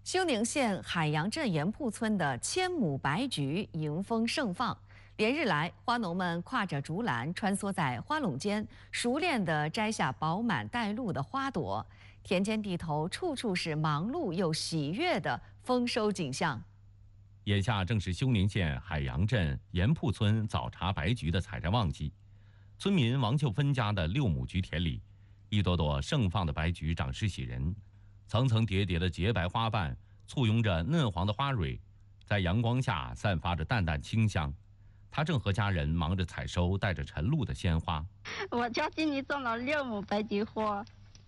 休宁县海洋镇盐铺村的千亩白菊迎风盛放，连日来，花农们挎着竹篮穿梭在花垄间，熟练地摘下饱满带露的花朵。田间地头处处是忙碌又喜悦的丰收景象。 眼下正是休宁县海洋镇盐铺村早茶白菊的采摘旺季。村民王秀芬家的6亩菊田里，一朵朵盛放的白菊长势喜人，层层叠叠的洁白花瓣簇拥着嫩黄的花蕊，在阳光下散发着淡淡清香。她正和家人忙着采收带着晨露的鲜花。 我家今年种了6亩白菊花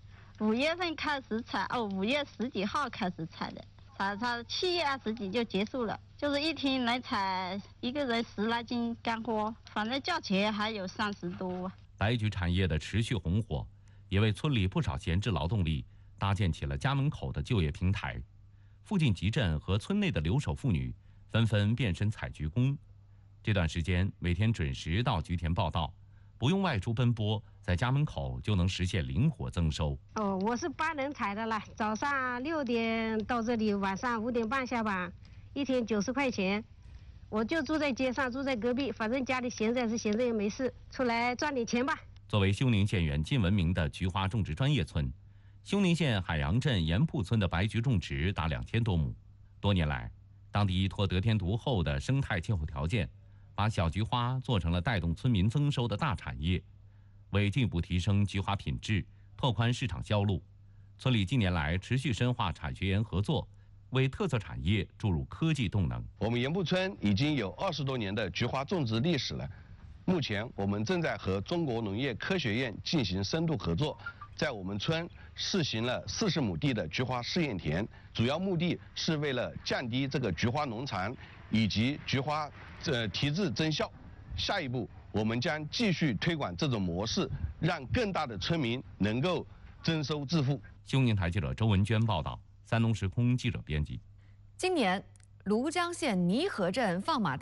，5月份开始采，5月10几号开始采的，采7月20几就结束了。就是一天来采一个人10来斤干花，反正价钱还有30多。 白菊产业的持续红火，也为村里不少闲置劳动力搭建起了家门口的就业平台。附近集镇和村内的留守妇女纷纷变身采菊工。这段时间每天准时到菊田报到，不用外出奔波，在家门口就能实现灵活增收。 我是8人采的了，早上6点到这里，晚上5点半下班，一天90块钱。我就住在街上，住在隔壁，反正家里闲着也是闲着也没事，出来赚点钱吧。 作为休宁县远近闻名的菊花种植专业村，休宁县海洋镇盐铺村的白菊种植达2000多亩。多年来，当地依托得天独厚的生态气候条件，把小菊花做成了带动村民增收的大产业。为进一步提升菊花品质，拓宽市场销路，村里近年来持续深化产学研合作，为特色产业注入科技动能。 我们盐铺村已经有20多年的菊花种植历史了。目前我们正在和中国农业科学院进行深度合作，在我们村试行了40亩地的菊花试验田，主要目的是为了降低这个菊花农残以及菊花提质增效。下一步我们将继续推广这种模式，让更大的村民能够增收致富。 休宁台记者周文娟报道，山东时空记者编辑。 今年，庐江县泥河镇放马